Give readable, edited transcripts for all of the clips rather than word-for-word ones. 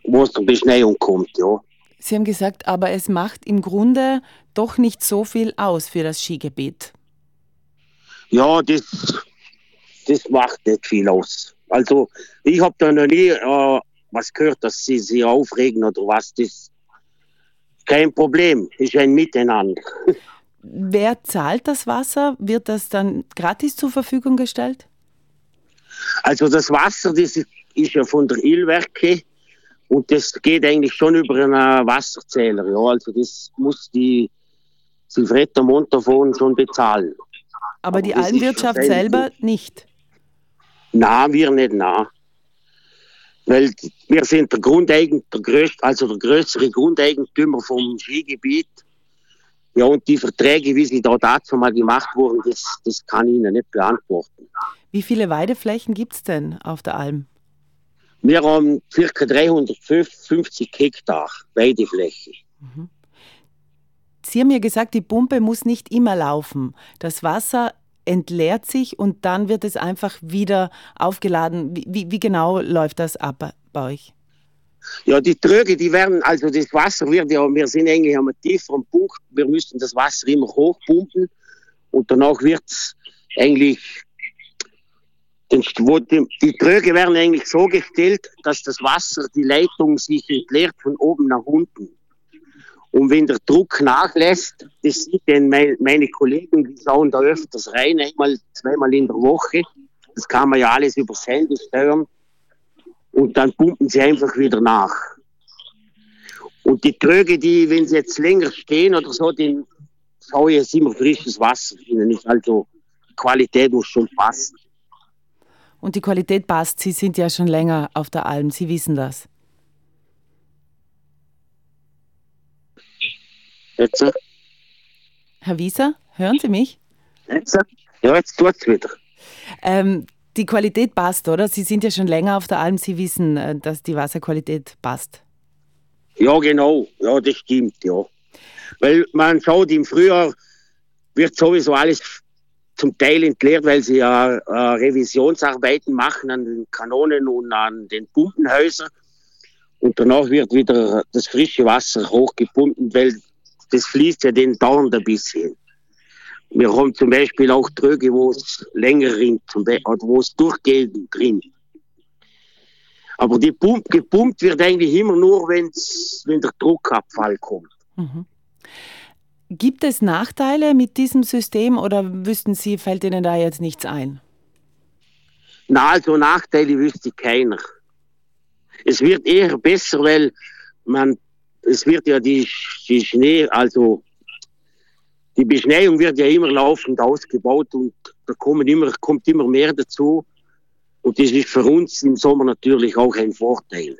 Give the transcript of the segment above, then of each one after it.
wo es zur Beschneiung kommt, ja. Sie haben gesagt, aber es macht im Grunde doch nicht so viel aus für das Skigebiet. Ja, das macht nicht viel aus. Also, ich habe da noch nie was gehört, dass sie sich aufregen oder was. Das ist kein Problem, ist ein Miteinander. Wer zahlt das Wasser? Wird das dann gratis zur Verfügung gestellt? Also das Wasser, das ist ja von der Illwerke und das geht eigentlich schon über einen Wasserzähler. Ja. Also das muss die Silvretta Montafon schon bezahlen. Aber die das ist Almwirtschaft selber nicht? Nein, wir nicht, nein. Weil wir sind der größere Grundeigentümer vom Skigebiet. Ja, und die Verträge, wie sie da dazu mal gemacht wurden, das kann ich Ihnen nicht beantworten. Wie viele Weideflächen gibt es denn auf der Alm? Wir haben ca. 350 Hektar Weidefläche. Mhm. Sie haben ja gesagt, die Pumpe muss nicht immer laufen. Das Wasser entleert sich und dann wird es einfach wieder aufgeladen. Wie genau läuft das ab bei euch? Ja, die Tröge, die werden, also das Wasser wird ja, wir sind eigentlich am tieferen Punkt, wir müssen das Wasser immer hochpumpen und danach wird es eigentlich, die Tröge werden eigentlich so gestellt, dass das Wasser, die Leitung sich entleert von oben nach unten. Und wenn der Druck nachlässt, das sieht dann meine Kollegen, die schauen da öfters rein, einmal, zweimal in der Woche, das kann man ja alles über Sende steuern. Und dann pumpen sie einfach wieder nach. Und die Tröge, wenn sie jetzt länger stehen oder so, dann schaue ich jetzt immer frisches Wasser drinnen. Also die Qualität muss schon passen. Und die Qualität passt. Sie sind ja schon länger auf der Alm. Sie wissen das. Jetzt? Herr Wieser, hören Sie mich? Jetzt? Ja, jetzt tut es wieder. Die Qualität passt, oder? Sie sind ja schon länger auf der Alm, Sie wissen, dass die Wasserqualität passt. Ja, genau. Ja, das stimmt, ja. Weil man schaut, im Frühjahr wird sowieso alles zum Teil entleert, weil sie ja Revisionsarbeiten machen an den Kanonen und an den Pumpenhäusern. Und danach wird wieder das frische Wasser hochgepumpt, weil das fließt ja den dauernd ein bisschen. Wir haben zum Beispiel auch Tröge, wo es länger rinnt, oder wo es durchgehend drin. Aber gepumpt wird eigentlich immer nur, wenn der Druckabfall kommt. Mhm. Gibt es Nachteile mit diesem System oder wüssten Sie, fällt Ihnen da jetzt nichts ein? Na, also Nachteile wüsste keiner. Es wird eher besser, weil es wird ja die Schnee, also die Beschneiung wird ja immer laufend ausgebaut und da kommt immer mehr dazu. Und das ist für uns im Sommer natürlich auch ein Vorteil.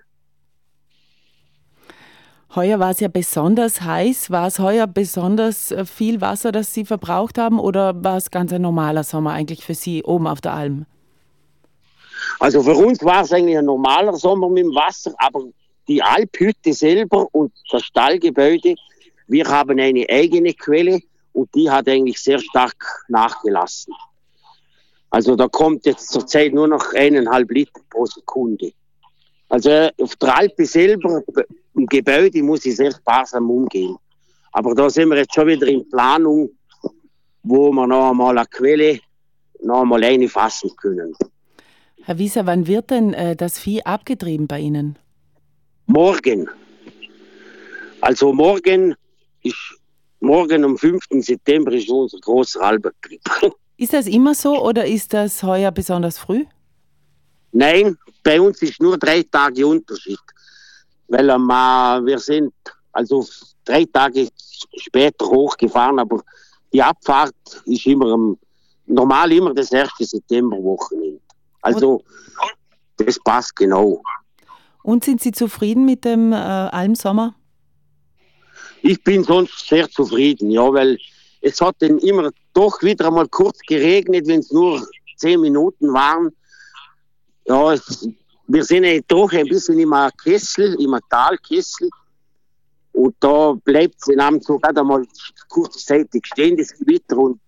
Heuer war es ja besonders heiß. War es heuer besonders viel Wasser, das Sie verbraucht haben, oder war es ganz ein normaler Sommer eigentlich für Sie oben auf der Alm? Also für uns war es eigentlich ein normaler Sommer mit dem Wasser, aber die Alphütte selber und das Stallgebäude, wir haben eine eigene Quelle und die hat eigentlich sehr stark nachgelassen. Also da kommt jetzt zurzeit nur noch 1,5 Liter pro Sekunde. Also auf der Alpe selber, im Gebäude, muss ich sehr sparsam umgehen. Aber da sind wir jetzt schon wieder in Planung, wo wir noch einmal eine Quelle noch einmal einfassen können. Herr Wieser, wann wird denn das Vieh abgetrieben bei Ihnen? Morgen. Also morgen am 5. September ist unser großer Alpenbetrieb. Ist das immer so oder ist das heuer besonders früh? Nein, bei uns ist nur 3 Tage Unterschied. Weil wir sind also 3 Tage später hochgefahren, aber die Abfahrt ist normal immer das 1. Septemberwochenende. Also das passt genau. Und sind Sie zufrieden mit dem Almsommer? Ich bin sonst sehr zufrieden, ja, weil es hat dann immer doch wieder einmal kurz geregnet, wenn es nur 10 Minuten waren. Ja, wir sind ja doch ein bisschen im Talkessel. Und da bleibt es in einem sogar einmal kurzzeitig stehen, das Gewitter. Und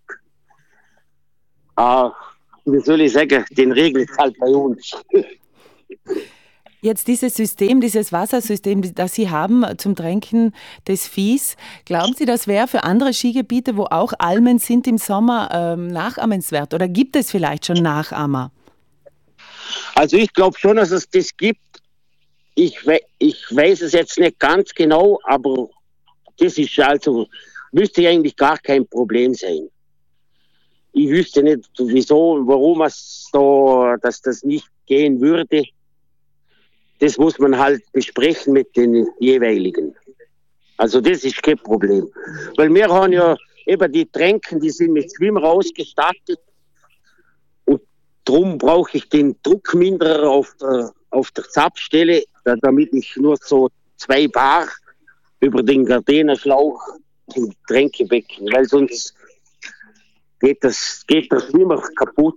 wie soll ich sagen, den regnet es halt bei uns. Jetzt dieses System, dieses Wassersystem, das Sie haben zum Tränken des Viehs, glauben Sie, das wäre für andere Skigebiete, wo auch Almen sind im Sommer, nachahmenswert? Oder gibt es vielleicht schon Nachahmer? Also ich glaube schon, dass es das gibt. Ich weiß es jetzt nicht ganz genau, aber das ist also, müsste eigentlich gar kein Problem sein. Ich wüsste nicht, wieso, warum es so, dass das nicht gehen würde. Das muss man halt besprechen mit den jeweiligen. Also das ist kein Problem. Weil wir haben ja eben die Tränken, die sind mit Schwimmer ausgestattet. Und darum brauche ich den Druckminderer auf der Zapfstelle, damit ich nur so 2 Bar über den Gardenerschlauch im Tränkebecken, weil sonst geht der Schwimmer kaputt.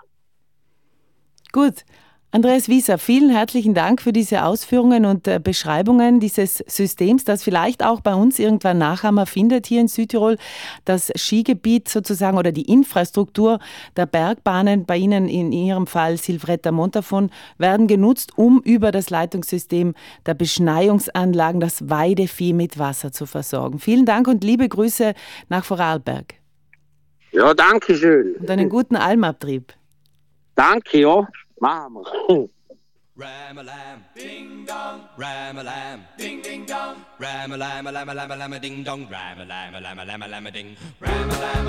Gut. Andreas Wieser, vielen herzlichen Dank für diese Ausführungen und Beschreibungen dieses Systems, das vielleicht auch bei uns irgendwann Nachahmer findet hier in Südtirol. Das Skigebiet sozusagen oder die Infrastruktur der Bergbahnen, bei Ihnen in Ihrem Fall Silvretta Montafon, werden genutzt, um über das Leitungssystem der Beschneiungsanlagen das Weidevieh mit Wasser zu versorgen. Vielen Dank und liebe Grüße nach Vorarlberg. Ja, danke schön. Und einen guten Almabtrieb. Danke, ja. Machen wir. Ram-a-lam, ding dong, ram-a-lam, ding ding dong, ram-a-lam, lam-a-lam, lam-a ding dong, ram-a-lam, lam-a-lam, lam-a ding, ram-a-lam.